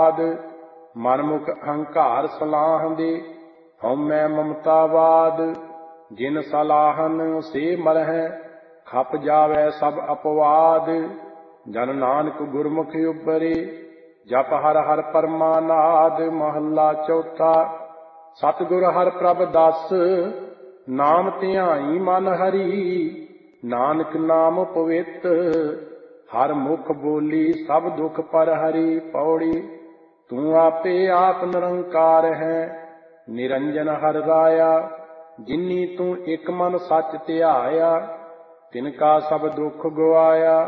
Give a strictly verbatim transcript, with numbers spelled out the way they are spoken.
ਪ੍ਰਮਾਦ। ਮਨਮੁਖ ਅਹੰਕਾਰ ਸਲਾਹੁੰਦੇ, ਹਉਮੈ ਮਮਤਾਵਾਦ। ਜਿਨ ਸਲਾਹਨ ਸੇ ਮਰਹਿ, ਖਪ ਜਾਵੈ ਸਭ ਅਪਵਾਦ। ਜਨ ਨਾਨਕ ਗੁਰਮੁਖ ਉਬਰੇ, ਜਪ ਹਰਿ ਹਰਿ ਪਰਮਾਨਾਦ। ਮਹੱਲਾ ਚੌਥਾ। ਸਤਿਗੁਰ ਹਰਿ ਪ੍ਰਭ ਦਸ, ਨਾਮ ਧਿਆਈ ਮਨ ਹਰੀ। ਨਾਨਕ ਨਾਮ ਪਵਿੱਤ, ਹਰ ਮੁਖ ਬੋਲੀ ਸਭ ਦੁਖ ਪਰ ਹਰੀ। ਪੌੜੀ। ਤੂੰ ਆਪੇ ਆਪ ਨਿਰੰਕਾਰ ਹੈ, ਨਿਰੰਜਨ ਹਰਿ ਰਾਇਆ। ਜਿਨੀ ਤੂੰ ਇਕ ਮਨ ਸੱਚ ਧਿਆਇਆ, ਤਿਨ ਕਾ ਸਭ ਦੁਖ ਗਵਾਇਆ।